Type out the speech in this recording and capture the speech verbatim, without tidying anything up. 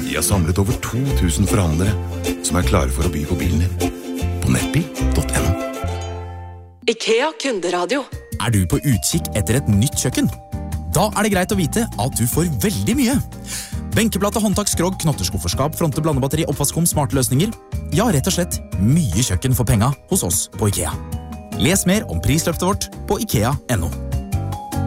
Vi har samlet over to tusen forhandlere som er klare for å by på bilen din. På nettbil punktum no. IKEA kunderadio. Er du på utkikk etter et nytt kjøkken? Da er det greit å vite at du får veldig mye. Benkeplate, håndtak, skrog, knotterskufferskap, fronte, blandebatteri, oppvaskom, smarte løsninger. Ja, rett og slett mye kjøkken for penga hos oss på IKEA. Les mer om prisløftet vårt på ikea punktum no.